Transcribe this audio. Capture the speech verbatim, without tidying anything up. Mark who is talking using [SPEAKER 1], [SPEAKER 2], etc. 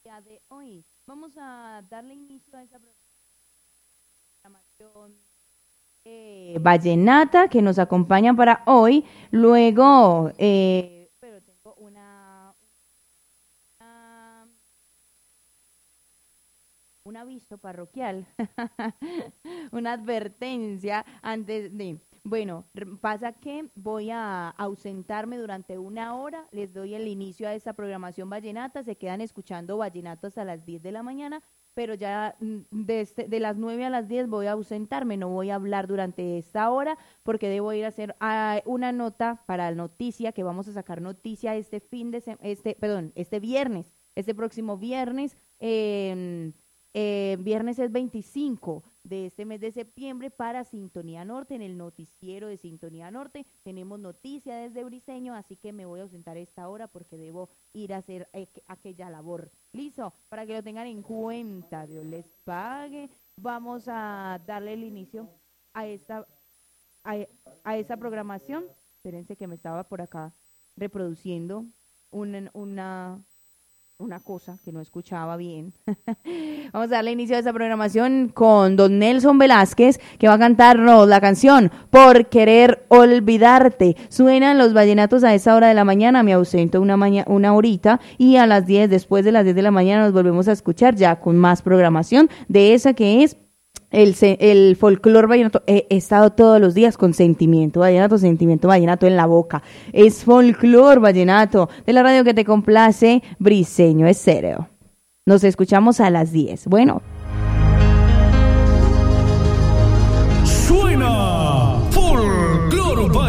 [SPEAKER 1] día de hoy. Vamos a darle inicio a esa programación eh, vallenata que nos acompaña para hoy. Luego, eh, pero tengo una, una un aviso parroquial, una advertencia antes de... Bueno, pasa que voy a ausentarme durante una hora, les doy el inicio a esta programación vallenata, se quedan escuchando vallenato hasta las diez de la mañana, pero ya de, este, de las nueve a las diez voy a ausentarme, no voy a hablar durante esta hora porque debo ir a hacer uh, una nota para la noticia, que vamos a sacar noticia este fin de, se este, perdón, este viernes, este próximo viernes, eh, Eh, viernes es veinticinco de este mes de septiembre para Sintonía Norte, en el noticiero de Sintonía Norte. Tenemos noticia desde Briseño, así que me voy a ausentar esta hora porque debo ir a hacer eh, aquella labor. Listo, para que lo tengan en cuenta, Dios les pague. Vamos a darle el inicio a esta, a, a esta programación. Espérense que me estaba por acá reproduciendo una... una una cosa que no escuchaba bien. Vamos a darle inicio a esta programación con don Nelson Velázquez, que va a cantarnos la canción Por Querer Olvidarte. Suenan los vallenatos a esa hora de la mañana, me ausento una, maña una horita, y a las diez, después de las diez de la mañana, nos volvemos a escuchar ya con más programación de esa que es El, el folclor vallenato. He, he estado todos los días con sentimiento vallenato, sentimiento vallenato en la boca. Es folclor vallenato de la radio que te complace, Briseño Estéreo. Nos escuchamos a las diez. Bueno.